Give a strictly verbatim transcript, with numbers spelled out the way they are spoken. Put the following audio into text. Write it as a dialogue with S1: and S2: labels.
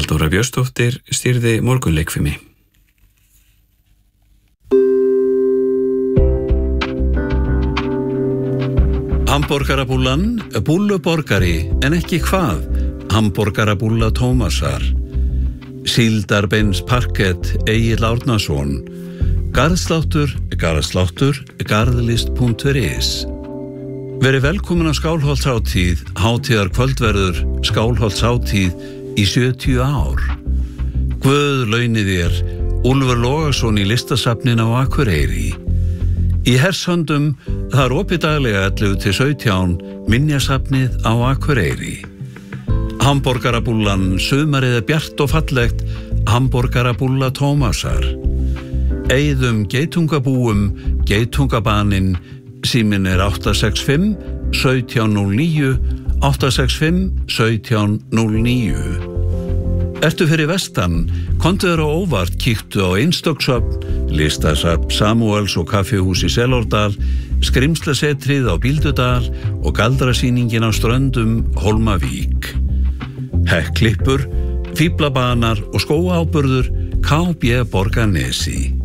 S1: Halldóra Björnsdóttir stýrði morgunleikfimi.
S2: Hamborgarabúllan, búlluborgari en ekki hvað, hamborgarabúlla Tómasar. Síldarbeins parkett Egill Árnason. Garðsláttur, garðsláttur, garðlist punktur is. Verið velkomin á Skálholtshátíð, hátíðar kvöldverður Skálholtshátíð í sjötíu ár. Guð launi þér, Úlfur Logason í listasafnin á Akureyri. Í hershöndum þar opið daglega ellefu til sautján minjasafnið á Akureyri. Hamborgarabúllan, sumarið er bjart og fallegt, hamborgarabúlla Tómasar. Eyðum geitungabúum, geitungabaninn, síminn er átta sex fimm sautján núll níu, átta sex fimm sautján núll níu. Ertu fyrir vestan, komdu þér á óvart, kíktu á Einstöksöfn, listasafn Samúels og kaffihús í Selordal, skrimslasetrið á Bíldudal og galdrasýningin á Ströndum Hólmavík. Hekklippur, fíflabanar og skóáburður K B Borgarnesi.